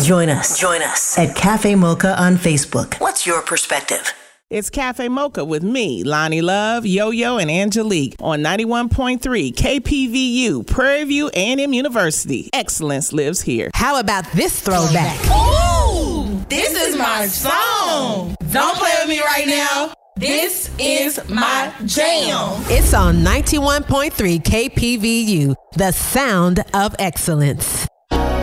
Join us at Cafe Mocha on Facebook. What's your perspective? It's Cafe Mocha with me, Lonnie Love, Yo-Yo, and Angelique on 91.3 KPVU, Prairie View A&M University. Excellence lives here. How about this throwback? Ooh, this is my song. Don't play with me right now. This is my jam. It's on 91.3 KPVU, the sound of excellence.